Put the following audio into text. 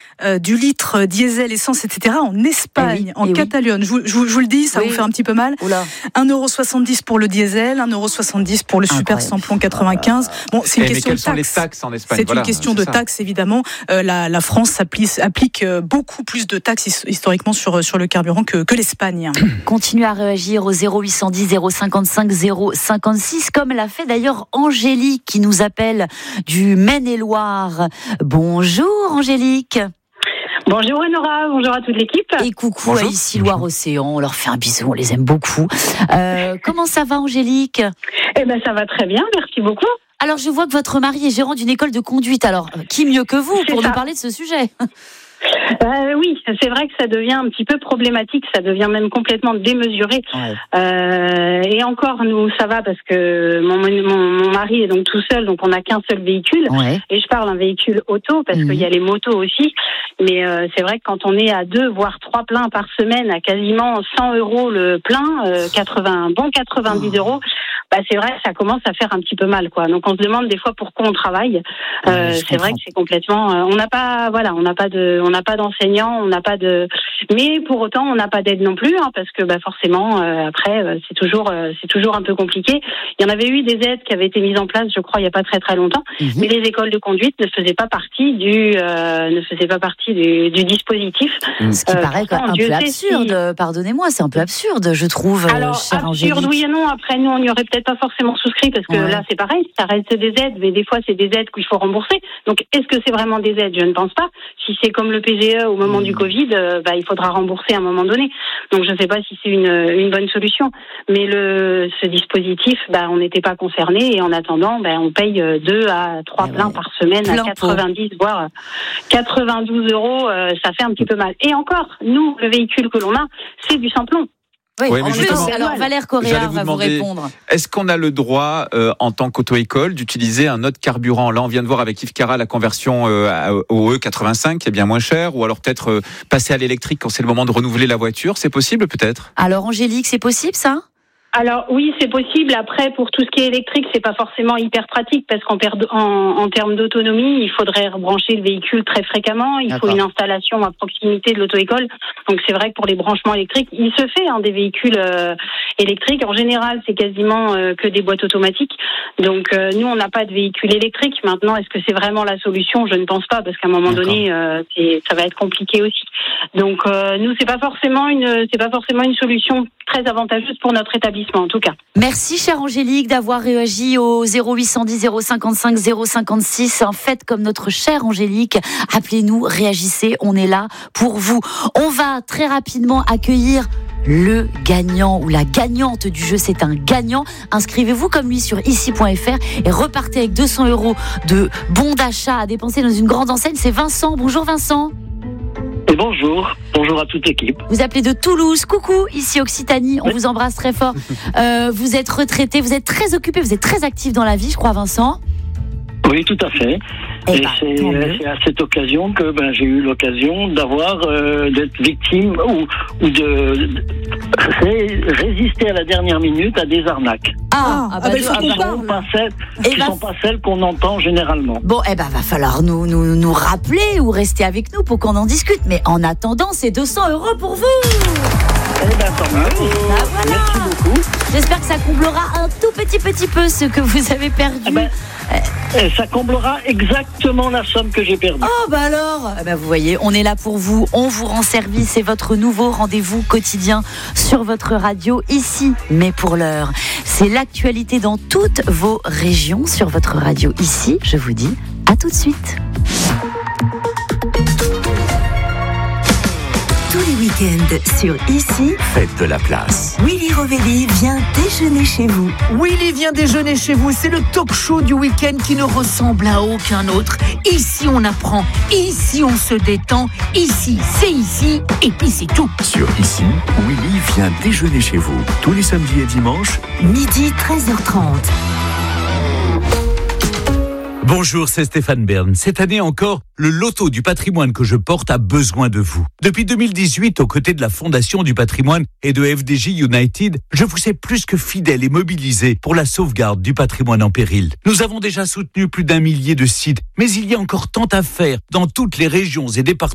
du litre diesel, essence, etc. en Espagne, en Catalogne. Je vous le dis, ça vous fait un petit peu mal. 1,70€ pour le diesel, 1,70€ pour le super samplon 95. Bon, c'est une question de taxes. Sont les taxes en Espagne? C'est une question de taxes, évidemment. La France applique beaucoup plus de taxes historiquement sur le carburant que l'Espagne. Continuez à réagir au 0810 055 056, comme l'a fait d'ailleurs Angélique qui nous appelle du Maine-et-Loire. Bonjour Angélique. Bonjour Enora, bonjour à toute l'équipe. Et coucou à Ici Loire-Océan, on leur fait un bisou, on les aime beaucoup. Comment ça va Angélique? Eh ben ça va très bien, merci beaucoup. Alors je vois que votre mari est gérant d'une école de conduite, alors qui mieux que vous pour nous parler de ce sujet? Oui, c'est vrai que ça devient un petit peu problématique, ça devient même complètement démesuré. Et encore, nous, ça va parce que mon mari est donc tout seul, donc on n'a qu'un seul véhicule. Et je parle d'un véhicule auto parce qu'il y a les motos aussi. Mais c'est vrai que quand on est à 2 voire 3 pleins par semaine à quasiment 100€ le plein, 90€, c'est vrai que ça commence à faire un petit peu mal, quoi. Donc on se demande des fois pourquoi on travaille. C'est vrai que c'est complètement, on n'a pas d'enseignants, mais pour autant on n'a pas d'aide non plus, parce que forcément après c'est toujours un peu compliqué. Il y en avait eu des aides qui avaient été mises en place, je crois, il y a pas très très longtemps, mais les écoles de conduite ne faisaient pas partie du dispositif. Ce qui paraît un peu absurde. Pardonnez-moi, c'est un peu absurde, je trouve. Alors absurde, oui et non. Après nous, on n'y aurait peut-être pas forcément souscrit parce que là c'est pareil, ça reste des aides, mais des fois c'est des aides qu'il faut rembourser. Donc est-ce que c'est vraiment des aides? Je ne pense pas. Si c'est comme le PGE au moment du Covid, il faudra rembourser à un moment donné. Donc je ne sais pas si c'est une bonne solution. Mais ce dispositif, on n'était pas concerné et en attendant, on paye 2 à 3 pleins par semaine à 90 voire 92€. Ça fait un petit peu mal. Et encore, nous, le véhicule que l'on a, c'est du samplon. Oui, mais justement, alors Valère Correa va vous répondre. Est-ce qu'on a le droit, en tant qu'auto-école, d'utiliser un autre carburant? Là, on vient de voir avec Yves Cara la conversion au E85, qui est bien moins cher, ou alors peut-être passer à l'électrique quand c'est le moment de renouveler la voiture. C'est possible, peut-être? Alors, Angélique, c'est possible, ça? Alors oui, c'est possible. Après, pour tout ce qui est électrique, c'est pas forcément hyper pratique parce qu'en termes d'autonomie, il faudrait rebrancher le véhicule très fréquemment. Il faut une installation à proximité de l'auto-école. Donc c'est vrai que pour les branchements électriques, il se fait des véhicules électriques. En général, c'est quasiment que des boîtes automatiques. Donc nous, on n'a pas de véhicule électrique. Maintenant, est-ce que c'est vraiment la solution? Je ne pense pas parce qu'à un moment donné, ça va être compliqué aussi. Donc nous, c'est pas forcément une solution très avantageuse pour notre établissement en tout cas. Merci chère Angélique d'avoir réagi au 0810 055 056. Faites comme notre chère Angélique, appelez-nous, réagissez, on est là pour vous. On va très rapidement accueillir le gagnant ou la gagnante du jeu, c'est un gagnant. Inscrivez-vous comme lui sur ici.fr et repartez avec 200€ de bons d'achat à dépenser dans une grande enseigne. C'est Vincent. Bonjour Vincent. Et bonjour à toute l'équipe. Vous appelez de Toulouse, coucou, ici Occitanie, on vous embrasse très fort. Vous êtes retraité, vous êtes très occupé, vous êtes très actif dans la vie, je crois Vincent. Oui, tout à fait. Et c'est à cette occasion que j'ai eu l'occasion d'être victime ou de résister à la dernière minute à des arnaques. Qui sont pas celles qu'on entend généralement. Bon, va falloir nous rappeler ou rester avec nous pour qu'on en discute. Mais en attendant, c'est 200€ pour vous. Tant mieux. Voilà. Merci beaucoup. J'espère que ça comblera un tout petit peu ce que vous avez perdu. Ça comblera exactement la somme que j'ai perdue. Alors, vous voyez, on est là pour vous, on vous rend service, c'est votre nouveau rendez-vous quotidien sur votre radio ici. Mais pour l'heure, c'est l'actualité dans toutes vos régions sur votre radio ici. Je vous dis à tout de suite. Tous les week-ends sur Ici, faites de la place. Willy Rovelli vient déjeuner chez vous. Willy vient déjeuner chez vous, c'est le talk show du week-end qui ne ressemble à aucun autre. Ici on apprend, ici on se détend, ici c'est ici, et puis c'est tout. Sur Ici, Willy vient déjeuner chez vous, tous les samedis et dimanches, midi 13h30. Bonjour, c'est Stéphane Bern. Cette année encore, le loto du patrimoine que je porte a besoin de vous. Depuis 2018, aux côtés de la Fondation du patrimoine et de FDJ United, je vous sais plus que fidèle et mobilisé pour la sauvegarde du patrimoine en péril. Nous avons déjà soutenu plus d'1 millier de sites, mais il y a encore tant à faire dans toutes les régions et départements.